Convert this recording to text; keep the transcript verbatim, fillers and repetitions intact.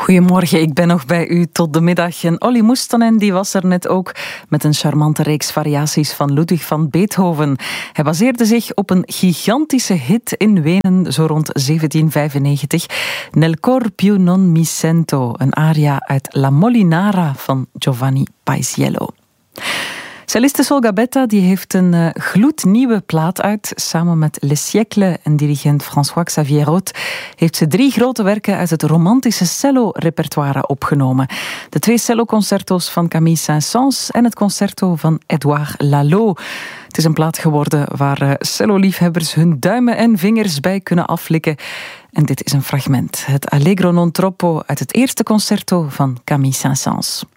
Goedemorgen, ik ben nog bij u tot de middag. En Olly Moestonen die was er net ook met een charmante reeks variaties van Ludwig van Beethoven. Hij baseerde zich op een gigantische hit in Wenen, zo rond zeventien vijfennegentig. Nel cor più non mi sento, een aria uit La Molinara van Giovanni Paisiello. Celliste Sol Gabetta die heeft een uh, gloednieuwe plaat uit. Samen met Les Siècles en dirigent François-Xavier Roth heeft ze drie grote werken uit het romantische cello-repertoire opgenomen. De twee celloconcerto's van Camille Saint-Saëns en het concerto van Édouard Lalo. Het is een plaat geworden waar uh, cello-liefhebbers hun duimen en vingers bij kunnen aflikken. En dit is een fragment. Het Allegro non troppo uit het eerste concerto van Camille Saint-Saëns.